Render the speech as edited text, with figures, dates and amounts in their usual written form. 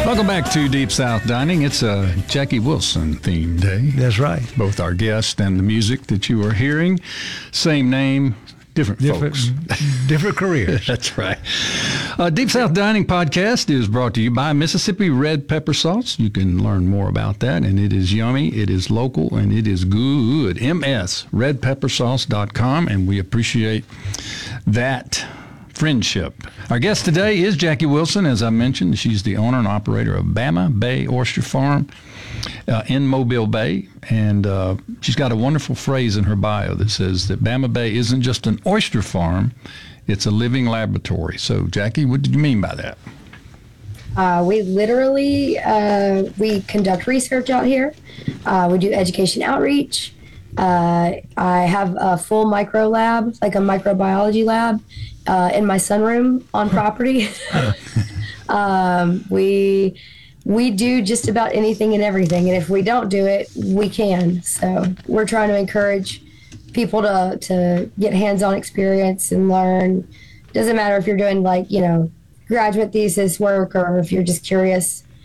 Welcome back to Deep South Dining. It's a Jackie Wilson themed day. That's right. Both our guest and the music that you are hearing, same name, different folks. Different careers. That's right. Deep South Dining podcast is brought to you by Mississippi Red Pepper Sauce. You can learn more about that, and it is yummy, it is local, and it is good. MSRedPepperSauce.com, and we appreciate that friendship. Our guest today is Jackie Wilson. As I mentioned, she's the owner and operator of Bama Bay Oyster Farm in Mobile Bay. And she's got a wonderful phrase in her bio that says that Bama Bay isn't just an oyster farm, it's a living laboratory. So, Jackie, what did you mean by that? We literally, we conduct research out here. We do education outreach. I have a full micro lab, like a microbiology lab, in my sunroom on property. We do just about anything and everything, and if we don't do it, we can. So we're trying to encourage people to get hands-on experience and learn. Doesn't matter if you're doing graduate thesis work or if you're just curious.